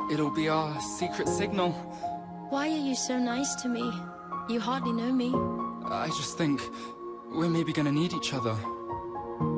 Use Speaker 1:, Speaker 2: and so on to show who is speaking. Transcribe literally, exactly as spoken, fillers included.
Speaker 1: It'll be our secret signal.
Speaker 2: Why are you so nice to me? You hardly know me.
Speaker 1: I just think we're maybe gonna need each other.